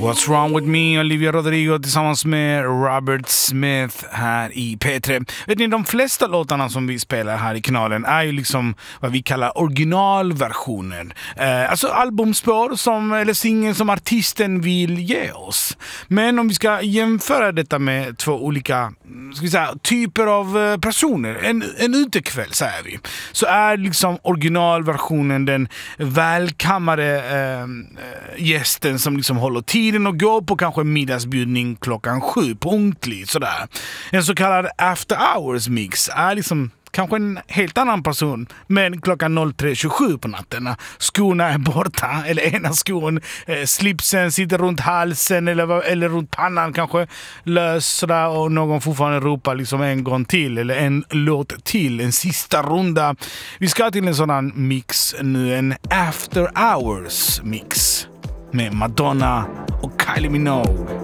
What's Wrong With Me, Olivia Rodrigo tillsammans med Robert Smith här i P3. Vet ni, de flesta låtarna som vi spelar här i kanalen är ju liksom vad vi kallar originalversioner. Alltså albumspår eller singeln som artisten vill ge oss. Men om vi ska jämföra detta med två olika typer av personer, en utekväll säger vi, så är liksom originalversionen den välkammade gästen som liksom håller tiden och går på kanske middagsbjudning 7:00 punktligt sådär. En så kallad after hours mix är liksom kanske en helt annan person, men 03:27 på natten när skorna är borta, eller ena skon, slipsen sitter runt halsen eller runt pannan kanske lös sådär, och någon fortfarande ropar liksom en gång till eller en låt till, en sista runda. Vi ska till en sådan mix nu, en after hours mix med Madonna och Kylie Minogue.